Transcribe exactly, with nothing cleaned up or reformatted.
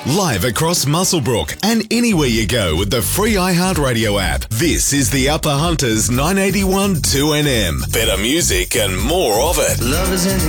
live across Muswellbrook and anywhere you go with the free iHeartRadio app. This is the Upper Hunters nine eighty-one two N M. Better music and more of it. Love is in the